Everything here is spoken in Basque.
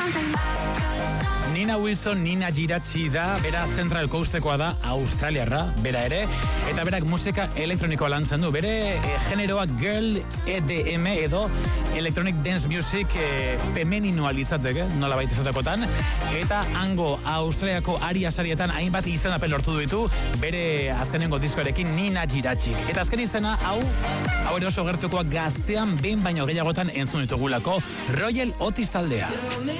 Nina Wilson, Nina Girachi da, bera Central Coastekoa da, australiarra, bera ere, eta berak musika elektronikoa lantzen du, bere generoa girl EDM edo electronic dance music femeninoa litzateke, nola baita izatekotan, eta hango Australiako aria sarietan hainbat izenapen lortu ditu, bere azkenengo diskoarekin Nina Girachi. Eta azken izena, hau ere oso gertukoa gaztean behin baino gehiagotan entzun ditugulako, Royal Otis taldea.